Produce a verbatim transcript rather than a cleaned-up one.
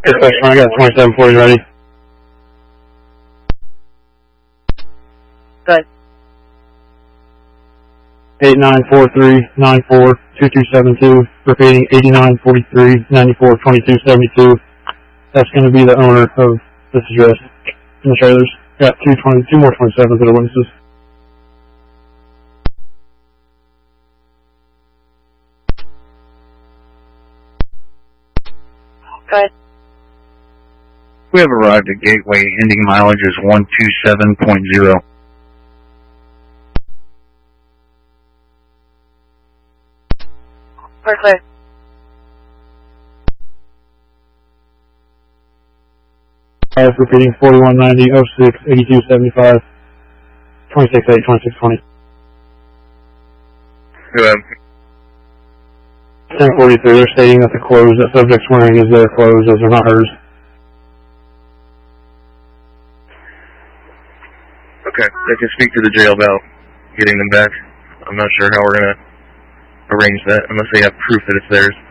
Dispatch, I got twenty-seven forty ready. Good. eight nine four three nine four two two seven two, repeating eighty-nine forty-three ninety-four twenty-two seventy-two. That's going to be the owner of this address in the trailers. Got two, twenty, two more twenty-sevens that are witnesses. Good. We have arrived at Gateway. Ending mileage is one two seven point zero. We're clear. I was repeating forty-one ninety oh six eighty-two seventy-five twenty-six eight twenty-six twenty. Good. ten forty-three, they're stating that the clothes that subject's wearing is their clothes, those are not hers. Okay, they can speak to the jail about getting them back. I'm not sure how we're going to arrange that unless they have proof that it's theirs.